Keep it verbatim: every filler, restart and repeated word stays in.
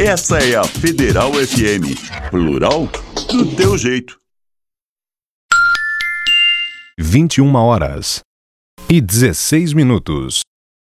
Essa é a Federal F M, plural do teu jeito. vinte e uma horas e dezesseis minutos.